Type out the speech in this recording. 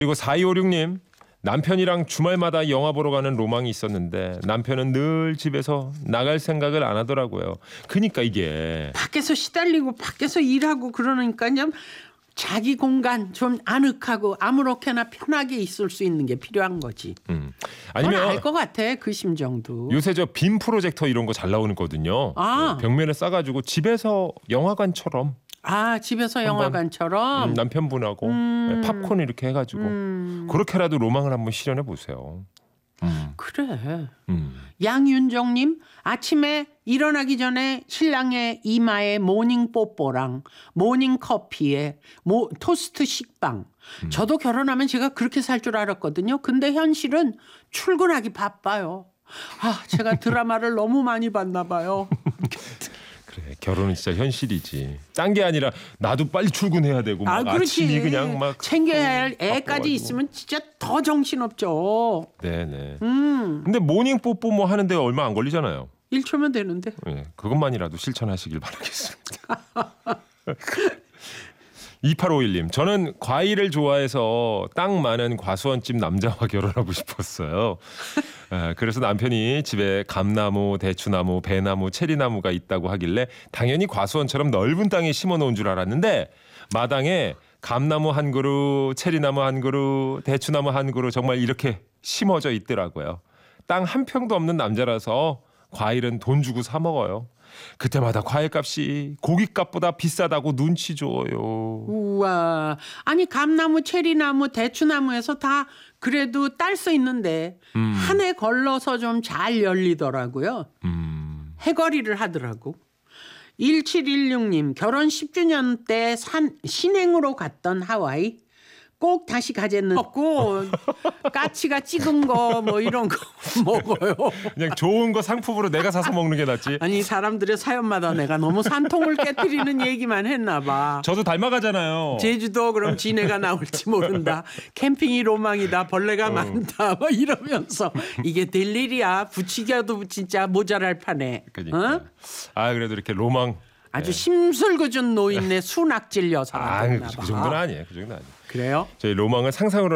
그리고 4256님. 남편이랑 주말마다 영화 보러 가는 로망이 있었는데 남편은 늘 집에서 나갈 생각을 안 하더라고요. 그러니까 이게 밖에서 시달리고 밖에서 일하고 그러니까요. 자기 공간 좀 아늑하고 아무렇게나 편하게 있을 수 있는 게 필요한 거지. 아니면 알 것 같아 그 심정도. 요새 저 빔 프로젝터 이런 거 잘 나오거든요. 아. 벽면에 싸가지고 집에서 영화관처럼 집에서 영화관처럼 남편분하고 팝콘 이렇게 해가지고 그렇게라도 로망을 한번 실현해 보세요. 그래. 양윤정님 아침에 일어나기 전에 신랑의 이마에 모닝 뽀뽀랑 모닝 커피에 토스트 식빵. 저도 결혼하면 제가 그렇게 살 줄 알았거든요. 근데 현실은 출근하기 바빠요. 제가 드라마를 너무 많이 봤나 봐요. 그래, 결혼은 진짜 현실이지. 딴 게 아니라 나도 빨리 출근해야 되고 막 그렇지. 아침이 그냥 막 챙겨야 할 애까지 바빠가지고. 있으면 진짜 더 정신없죠. 네네. 근데 모닝 뽀뽀 뭐 하는데 얼마 안 걸리잖아요. 1초면 되는데. 네, 그것만이라도 실천하시길 바라겠습니다. 2851님, 저는 과일을 좋아해서 땅 많은 과수원집 남자와 결혼하고 싶었어요. 그래서 남편이 집에 감나무, 대추나무, 배나무, 체리나무가 있다고 하길래 당연히 과수원처럼 넓은 땅에 심어놓은 줄 알았는데 마당에 감나무 한 그루, 체리나무 한 그루, 대추나무 한 그루 정말 이렇게 심어져 있더라고요. 땅 한 평도 없는 남자라서 과일은 돈 주고 사 먹어요. 그때마다 과일값이 고깃값보다 비싸다고 눈치 줘요. 우와. 아니 감나무, 체리나무, 대추나무에서 다 그래도 딸 수 있는데 한 해 걸러서 좀 잘 열리더라고요. 해거리를 하더라고. 1716님 결혼 10주년 때 신행으로 갔던 하와이. 꼭 다시 가재는 없고 까치가 찍은 거 뭐 이런 거 먹어요. 그냥 좋은 거 상품으로 내가 사서 먹는 게 낫지. 아니 사람들의 사연마다 내가 너무 산통을 깨뜨리는 얘기만 했나 봐. 저도 닮아가잖아요. 제주도 그럼 지네가 나올지 모른다. 캠핑이 로망이다. 벌레가 많다. 뭐 이러면서 이게 될 일이야. 부치겨도 진짜 모자랄 판에. 그러니까. 그래도 이렇게 로망. 아주 심술궂은 노인네 수낙질 여사가 됐나 봐. 그 정도는 아니에요. 그 정도는 아니에요. 그래요? 저희 로망을 상상으로